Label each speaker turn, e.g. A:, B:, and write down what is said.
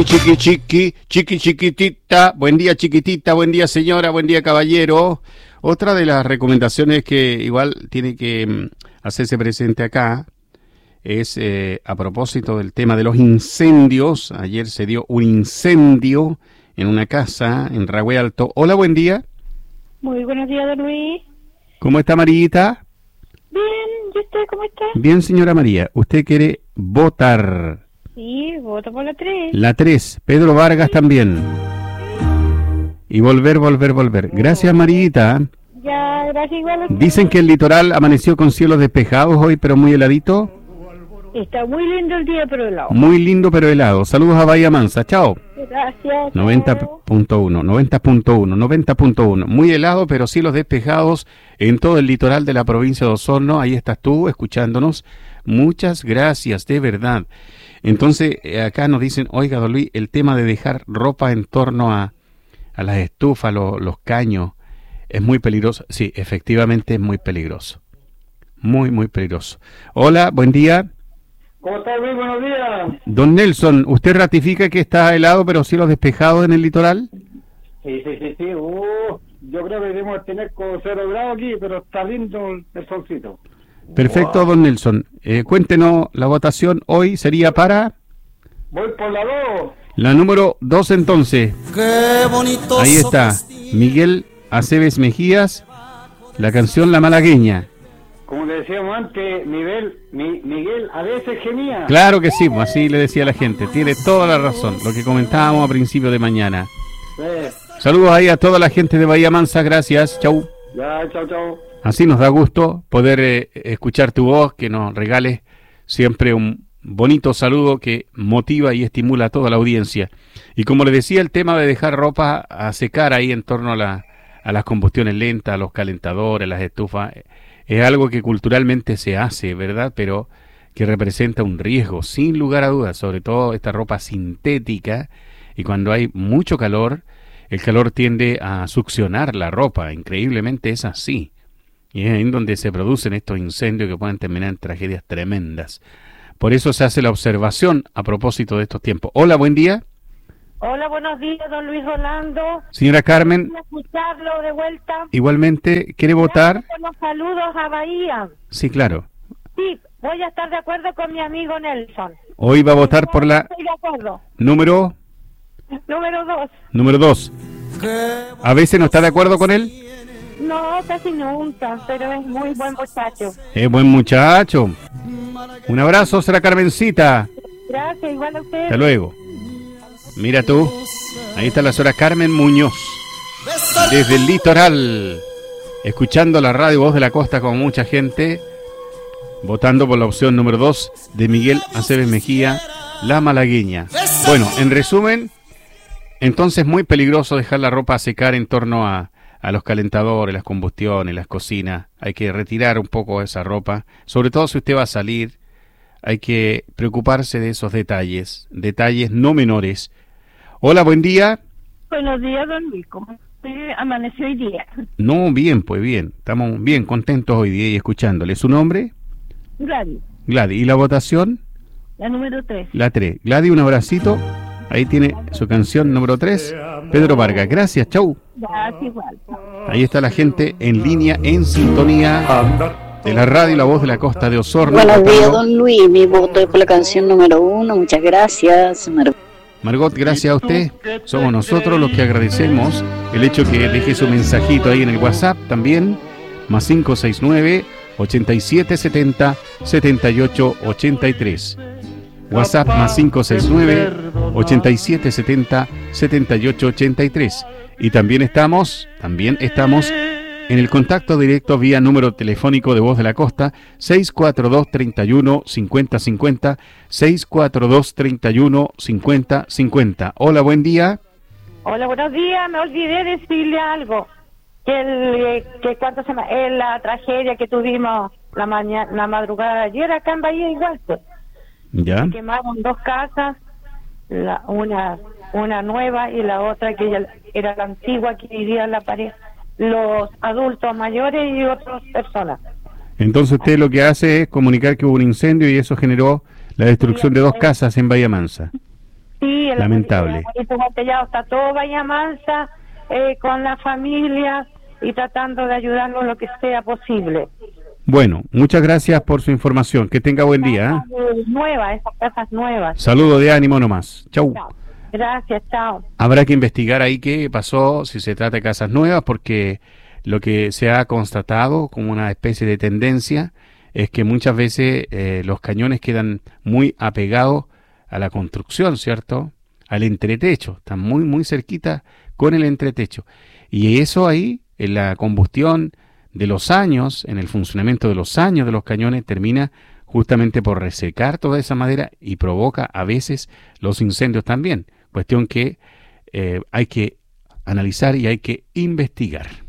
A: Chiquitita, buen día chiquitita, buen día señora, buen día caballero. Otra de las recomendaciones que igual tiene que hacerse presente acá es a propósito del tema de los incendios. Ayer se dio un incendio en una casa en Rahue Alto. Hola, buen día.
B: Muy buenos días, don Luis.
A: ¿Cómo está Marita?
B: Bien, ¿y usted cómo está?
A: Bien, señora María. ¿Usted quiere votar?
B: Sí, voto por la 3.
A: La 3, Pedro Vargas también. Y volver. Gracias, Marita.
B: Ya, gracias igual a usted.
A: Dicen que el litoral amaneció con cielos despejados hoy, pero muy heladito.
B: Está muy lindo el día, pero helado.
A: Muy lindo, pero helado. Saludos a Bahía Mansa. Chao.
B: Gracias.
A: 90.1. Muy helado, pero cielos despejados en todo el litoral de la provincia de Osorno. Ahí estás tú, escuchándonos. Muchas gracias, de verdad. Entonces, acá nos dicen, oiga, don Luis, el tema de dejar ropa en torno a las estufas, los caños, es muy peligroso. Sí, efectivamente es muy peligroso. Muy peligroso. Hola, buen día.
C: ¿Cómo está, Luis? Buenos días.
A: Don Nelson, ¿usted ratifica que está helado pero cielos despejados en el litoral?
C: Sí. Yo creo que debemos tener como 0 grados aquí, pero está lindo el solcito.
A: Perfecto, don Nelson. Cuéntenos, la votación hoy sería para...
C: Voy por la 2.
A: La número 2 entonces.
D: Qué bonito.
A: Ahí está, Miguel Aceves Mejías, la canción La Malagueña.
C: Como le decíamos antes, Miguel a veces gemía.
A: Claro que sí, así le decía a la gente. Tiene toda la razón, lo que comentábamos a principio de mañana.
C: Sí.
A: Saludos ahí a toda la gente de Bahía Mansa, gracias, chau.
C: Ya, chao.
A: Así nos da gusto poder escuchar tu voz, que nos regales siempre un bonito saludo que motiva y estimula a toda la audiencia. Y como le decía, el tema de dejar ropa a secar ahí en torno a las combustiones lentas, a los calentadores, las estufas, es algo que culturalmente se hace, ¿verdad? Pero que representa un riesgo, sin lugar a dudas, sobre todo esta ropa sintética, y cuando hay mucho calor, el calor tiende a succionar la ropa, increíblemente es así. Y es ahí en donde se producen estos incendios que pueden terminar en tragedias tremendas. Por eso se hace la observación a propósito de estos tiempos. Hola, buen día.
B: Hola, buenos días, don Luis Rolando.
A: Señora Carmen.
B: Quiero escucharlo de vuelta.
A: Igualmente, ¿quiere votar?
B: Gracias por los saludos a Bahía.
A: Sí, claro.
B: Sí, voy a estar de acuerdo con mi amigo Nelson.
A: Hoy va a votar por la
B: Estoy de acuerdo.
A: número
B: Número 2.
A: 2. ¿A veces no está de acuerdo con él?
B: No, casi nunca, pero es muy buen muchacho.
A: Es buen muchacho. Un abrazo, será Carmencita.
B: Gracias, igual a usted.
A: Hasta luego. Mira tú, ahí está la señora Carmen Muñoz, desde el litoral, escuchando la radio Voz de la Costa con mucha gente, votando por la opción número 2 de Miguel Aceves Mejía, La Malagueña. Bueno, en resumen, entonces muy peligroso dejar la ropa a secar en torno a los calentadores, las combustiones, las cocinas. Hay que retirar un poco esa ropa, sobre todo si usted va a salir. Hay que preocuparse de esos detalles no menores. Hola, buen día.
B: Buenos días, don Luis. ¿Cómo amaneció hoy día?
A: No, bien, pues bien. Estamos bien contentos hoy día y escuchándole. ¿Su nombre?
B: Gladys.
A: Gladys. ¿Y la votación?
B: La número 3.
A: La 3. Gladys, un abracito. Ahí tiene su canción número 3. Pedro Vargas. Gracias, chau.
B: Gracias, igual.
A: Ahí está la gente en línea, en sintonía de la radio La Voz de la Costa de Osorno.
E: Buenos días, don Luis. Mi voto es por la canción número 1. Muchas gracias.
A: Margot, gracias a usted. Somos nosotros los que agradecemos el hecho que deje su mensajito ahí en el WhatsApp también. Más 569-8770-7883. WhatsApp más 569-8770-7883. Y también estamos en el contacto directo vía número telefónico de Voz de la Costa, 642-31-5050, 642-31-5050. Hola, buen día.
B: Hola, buenos días. Me olvidé decirle algo. Que cuánto se llama, la tragedia que tuvimos la madrugada de ayer acá en Bahía igual. Pues.
A: ¿Ya?
B: Se quemaron 2 casas, una nueva y la otra que era la antigua que vivía la pareja. Los adultos mayores y otras personas.
A: Entonces usted lo que hace es comunicar que hubo un incendio y eso generó la destrucción de 2 casas en Bahía Mansa.
B: Sí,
A: Lamentable.
B: El Tellado está todo Bahía Mansa, con la familia y tratando de ayudarlo lo que sea posible.
A: Bueno, muchas gracias por su información. Que tenga buen día.
B: Nuevas, esas casas nuevas.
A: Saludo de ánimo nomás. Chau.
B: Chao. Gracias, chao.
A: Habrá que investigar ahí qué pasó, si se trata de casas nuevas, porque lo que se ha constatado como una especie de tendencia es que muchas veces los cañones quedan muy apegados a la construcción, ¿cierto? Al entretecho, están muy, muy cerquita con el entretecho. Y eso ahí, en la combustión de los años, en el funcionamiento de los años de los cañones, termina justamente por resecar toda esa madera y provoca a veces los incendios también. Cuestión que hay que analizar y hay que investigar.